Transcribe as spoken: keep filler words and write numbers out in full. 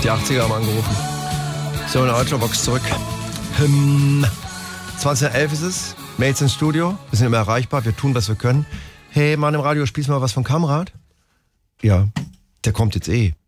Die achtziger haben angerufen. So, in der Ultrabox zurück. Hm. zwanzig Uhr elf ist es. Mails ins Studio. Wir sind immer erreichbar. Wir tun, was wir können. Hey, Mann im Radio, spielst du mal was von Kamrat? Ja, der kommt jetzt eh.